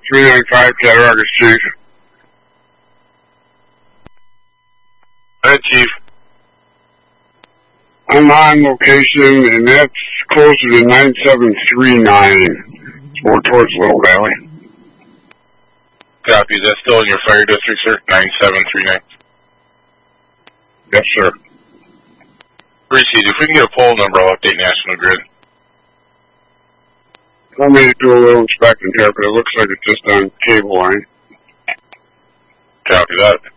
395 Cattaraugus, Chief. Hi, Chief. I'm on location, and that's closer to 9739. It's more towards Little Valley. Copy. Is that still in your fire district, sir? 9739. Yes, sir. Appreciate it. If we can get a poll number, I'll update National Grid. Let me do a little inspecting here, but it looks like it's just on cable line. Copy that.